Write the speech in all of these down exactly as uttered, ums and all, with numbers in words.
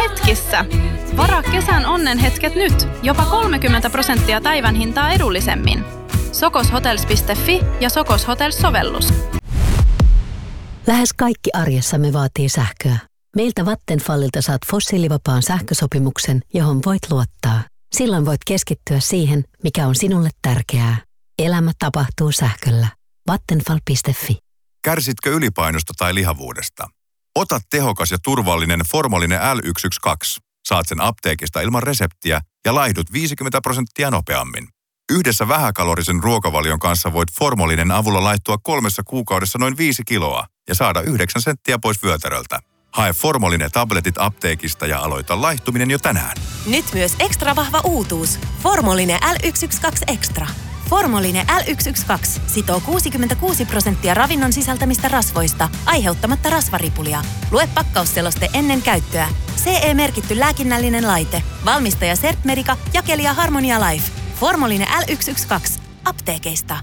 hetkissä. Varaa kesän onnenhetket nyt. Jopa kolmekymmentä prosenttia päivän hintaa edullisemmin. sokoshotels piste fi ja Sokos Hotels-sovellus. Lähes kaikki arjessamme vaatii sähköä. Meiltä Vattenfallilta saat fossiilivapaan sähkösopimuksen, johon voit luottaa. Silloin voit keskittyä siihen, mikä on sinulle tärkeää. Elämä tapahtuu sähköllä. Vattenfall piste fi. Kärsitkö ylipainosta tai lihavuudesta? Ota tehokas ja turvallinen Formoline L yksi yksi kaksi. Saat sen apteekista ilman reseptiä ja laihdut viisikymmentä prosenttia nopeammin. Yhdessä vähäkalorisen ruokavalion kanssa voit Formolinen avulla laihtua kolmessa kuukaudessa noin viisi kiloa ja saada yhdeksän senttiä pois vyötäröltä. Hae Formoline-tabletit apteekista ja aloita laihtuminen jo tänään. Nyt myös ekstra vahva uutuus. Formoline L yksi yksi kaksi Extra. Formoline L yksi yksi kaksi sitoo kuusikymmentäkuusi prosenttia ravinnon sisältämistä rasvoista, aiheuttamatta rasvaripulia. Lue pakkausseloste ennen käyttöä. C E-merkitty lääkinnällinen laite. Valmistaja Sertmedica, jakelija Harmonia Life. Formoline L yksi yksi kaksi. Apteekeista.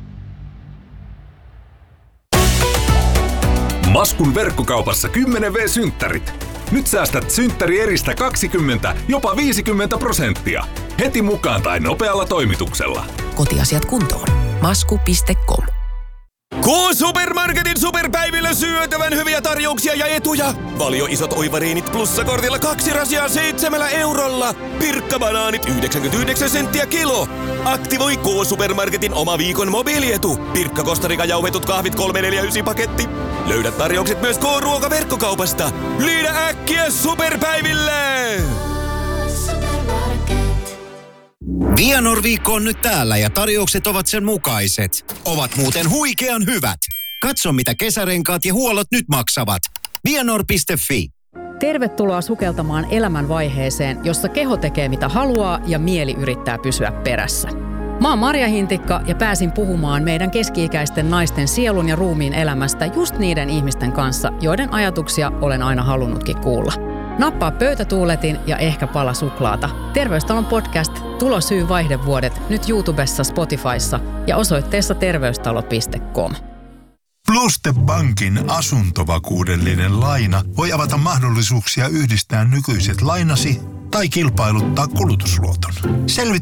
Maskun verkkokaupassa kymmenen vuotiset-synttärit. Nyt säästät synttärieristä kaksikymmentä, jopa viisikymmentä prosenttia. Heti mukaan tai nopealla toimituksella. Kotiasiat kuntoon. masku piste com. K-Supermarketin superpäivillä syötävän hyviä tarjouksia ja etuja. Valio isot oivariinit plussakortilla kaksi rasiaa seitsemällä eurolla. Pirkkabanaanit yhdeksänkymmentäyhdeksän senttiä kilo. Aktivoi K-Supermarketin oma viikon mobiilietu. Pirkkakostarikajauhetut kahvit kolme neljä yhdeksän paketti. Löydät tarjoukset myös K-Ruokaverkkokaupasta. Liidä äkkiä superpäiville! Vianor-viikko on nyt täällä ja tarjoukset ovat sen mukaiset. Ovat muuten huikean hyvät. Katso mitä kesärenkaat ja huollot nyt maksavat. Vianor piste fi. Tervetuloa sukeltamaan elämän vaiheeseen, jossa keho tekee mitä haluaa ja mieli yrittää pysyä perässä. Mä oon Marja Hintikka ja pääsin puhumaan meidän keski-ikäisten naisten sielun ja ruumiin elämästä just niiden ihmisten kanssa, joiden ajatuksia olen aina halunnutkin kuulla. Nappaa pöytätuuletin ja ehkä pala suklaata. Terveystalon podcast Tulosyy vaihdevuodet nyt YouTubessa, Spotifyssa ja osoitteessa terveystalo piste com. Pluste Bankin asuntovakuudellinen laina voi avata mahdollisuuksia yhdistää nykyiset lainasi tai kilpailuttaa kulutusluoton. Selvitä